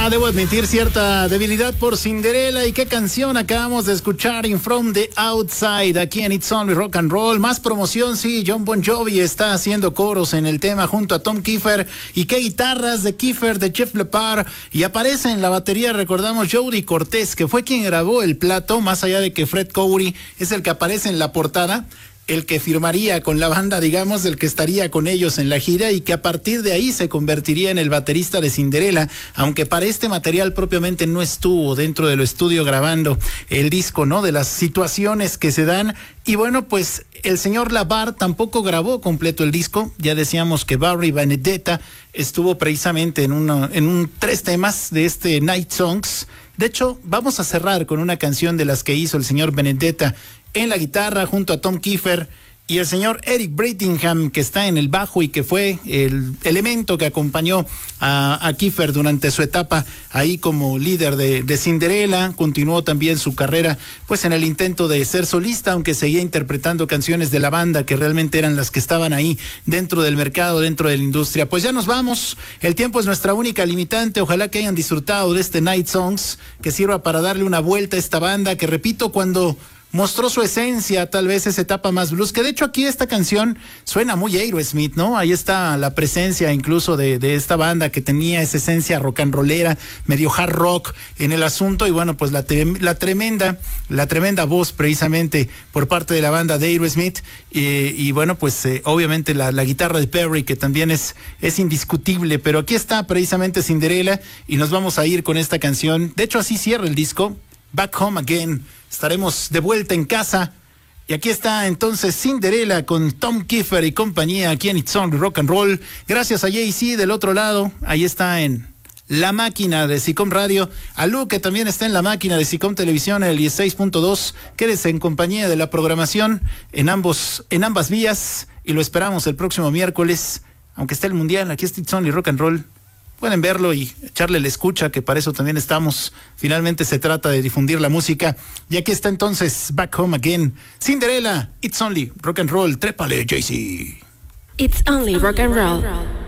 Debo admitir cierta debilidad por Cinderella. ¿Y qué canción acabamos de escuchar? In From the Outside, aquí en It's Only Rock and Roll. Más promoción, sí, John Bon Jovi está haciendo coros en el tema junto a Tom Kiefer. ¿Y qué guitarras de Kiefer, de Jeff Lepar? Y aparece en la batería, recordamos, Jody Cortés, que fue quien grabó el plato, más allá de que Fred Coury es el que aparece en la portada, el que firmaría con la banda, digamos, el que estaría con ellos en la gira y que a partir de ahí se convertiría en el baterista de Cinderella, aunque para este material propiamente no estuvo dentro del estudio grabando el disco, ¿no? De las situaciones que se dan. Y bueno, pues el señor Lavar tampoco grabó completo el disco. Ya decíamos que Barry Benedetta estuvo precisamente en 3 temas de este Night Songs. De hecho, vamos a cerrar con una canción de las que hizo el señor Benedetta en la guitarra junto a Tom Kiefer y el señor Eric Brittingham, que está en el bajo y que fue el elemento que acompañó a Kiefer durante su etapa ahí como líder de Cinderella. Continuó también su carrera pues en el intento de ser solista, aunque seguía interpretando canciones de la banda que realmente eran las que estaban ahí dentro del mercado, dentro de la industria. Pues ya nos vamos, el tiempo es nuestra única limitante. Ojalá que hayan disfrutado de este Night Songs, que sirva para darle una vuelta a esta banda que, repito, cuando mostró su esencia, tal vez esa etapa más blues, que de hecho aquí esta canción suena muy Aerosmith, ¿no? Ahí está la presencia incluso de esta banda que tenía esa esencia rock and rollera, medio hard rock en el asunto, y bueno, pues la tremenda voz precisamente por parte de la banda de Aerosmith, y bueno, pues obviamente la guitarra de Perry, que también es indiscutible, pero aquí está precisamente Cinderella, y nos vamos a ir con esta canción. De hecho así cierra el disco, Back Home Again. Estaremos de vuelta en casa. Y aquí está entonces Cinderella con Tom Kiefer y compañía aquí en It's Only Rock and Roll. Gracias a JC del otro lado. Ahí está en la máquina de SICOM Radio. A Lu, que también está en la máquina de SICOM Televisión, en el 16.2. Quédese en compañía de la programación en ambas vías. Y lo esperamos el próximo miércoles. Aunque esté el Mundial, aquí está It's Only Rock and Roll. Pueden verlo y echarle la escucha, que para eso también estamos. Finalmente se trata de difundir la música. Y aquí está entonces Back Home Again, Cinderella, It's Only Rock and Roll. Trépale, JC. It's Only Rock and Roll.